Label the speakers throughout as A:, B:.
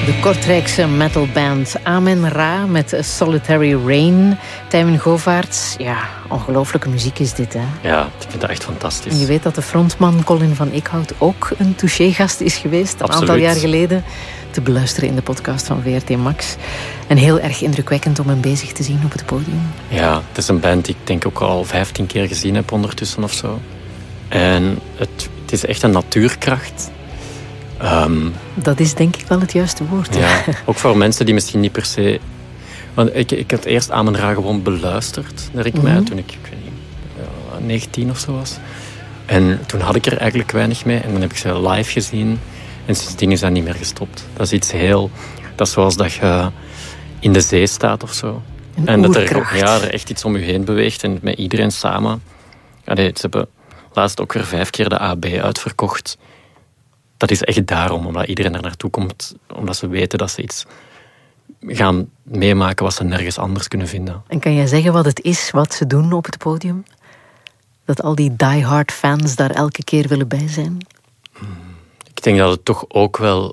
A: De Kortrijkse metalband Amen Ra met Solitary Rain. Tijmen Govaerts, ja, ongelooflijke muziek is dit, hè?
B: Ja, ik vind dat echt fantastisch.
A: En je weet dat de frontman Colin van Eekhout ook een touché-gast is geweest, een aantal jaar geleden. Te beluisteren in de podcast van VRT Max. En heel erg indrukwekkend om hem bezig te zien op het podium.
B: Ja, het is een band die ik denk ook al 15 keer gezien heb ondertussen of zo. En het is echt een natuurkracht.
A: Dat is denk ik wel het juiste woord.
B: Ja, ook voor mensen die misschien niet per se... Want ik had eerst Amen Ra gewoon beluisterd, naar ik mij, toen ik weet niet, 19 of zo was. En toen had ik er eigenlijk weinig mee. En dan heb ik ze live gezien. En sindsdien is dat niet meer gestopt. Dat is iets heel... Dat is zoals dat je in de zee staat of zo.
A: En dat
B: er echt iets om je heen beweegt. En met iedereen samen. Ze hebben laatst ook weer 5 keer de AB uitverkocht. Dat is echt daarom, omdat iedereen er naartoe komt. Omdat ze weten dat ze iets gaan meemaken wat ze nergens anders kunnen vinden.
A: En kan jij zeggen wat het is wat ze doen op het podium? Dat al die diehard fans daar elke keer willen bij zijn?
B: Ik denk dat het toch ook wel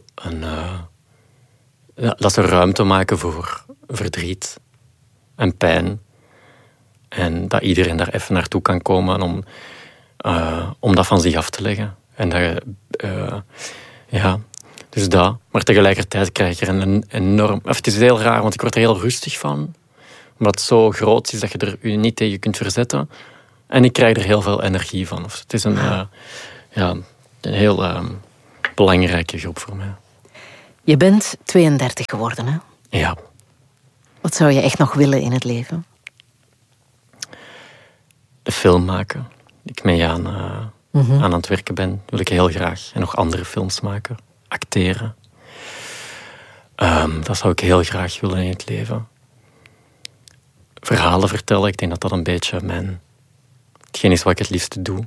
B: dat ze ruimte maken voor verdriet en pijn. En dat iedereen daar even naartoe kan komen om dat van zich af te leggen. En dat je... dus dat. Maar tegelijkertijd krijg je er een enorm... Het is heel raar, want ik word er heel rustig van. Omdat het zo groot is dat je er je niet tegen kunt verzetten. En ik krijg er heel veel energie van. Het is een heel belangrijke groep voor mij.
A: Je bent 32 geworden, hè?
B: Ja.
A: Wat zou je echt nog willen in het leven?
B: Een film maken. Ik mee aan het werken ben, wil ik heel graag. En nog andere films maken. Acteren. Dat zou ik heel graag willen in het leven. Verhalen vertellen, ik denk dat dat een beetje hetgeen is wat ik het liefste doe.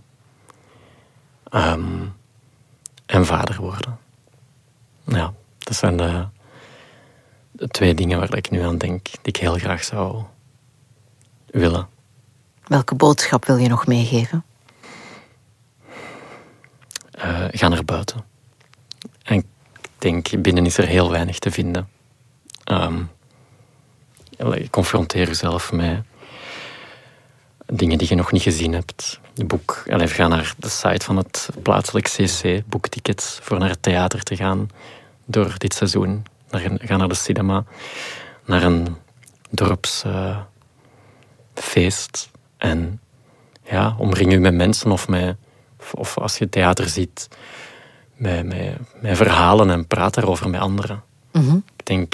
B: En vader worden. Ja, dat zijn de 2 dingen waar ik nu aan denk, die ik heel graag zou willen.
A: Welke boodschap wil je nog meegeven?
B: Ga naar buiten. En ik denk, binnen is er heel weinig te vinden. Confronteer jezelf met dingen die je nog niet gezien hebt. Ga naar de site van het plaatselijk CC. Boek tickets voor naar het theater te gaan door dit seizoen. Ga naar de cinema. Naar een dorpsfeest. En ja, omring je met mensen of als je theater ziet, met verhalen en praat daarover met anderen. Ik denk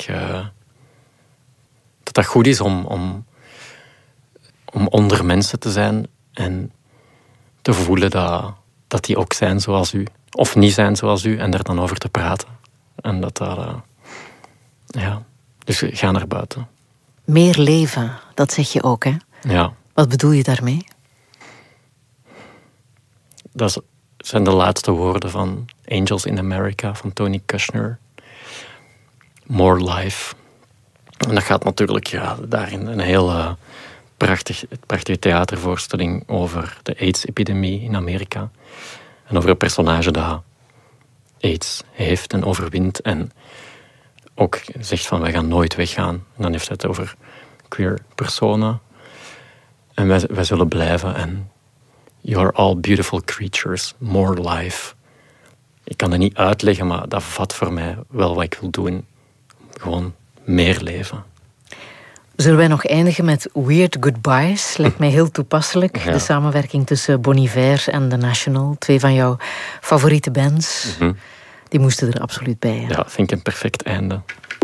B: dat dat goed is om onder mensen te zijn en te voelen dat die ook zijn zoals u. Of niet zijn zoals u en daar dan over te praten. En dus ga naar buiten.
A: Meer leven, dat zeg je ook, hè?
B: Ja.
A: Wat bedoel je daarmee?
B: Dat zijn de laatste woorden van Angels in America van Tony Kushner. More life. En dat gaat natuurlijk daarin een heel prachtige theatervoorstelling over de AIDS-epidemie in Amerika. En over een personage dat AIDS heeft en overwint. En ook zegt van, wij gaan nooit weggaan. En dan heeft hij het over queer personen. En wij zullen blijven. En you're all beautiful creatures, more life. Ik kan het niet uitleggen, maar dat vat voor mij wel wat ik wil doen. Gewoon meer leven.
A: Zullen wij nog eindigen met Weird Goodbyes? Lijkt mij heel toepasselijk. Ja. De samenwerking tussen Bon Iver en The National. 2 van jouw favoriete bands. Die moesten er absoluut bij. Hè?
B: Ja, vind ik een perfect einde.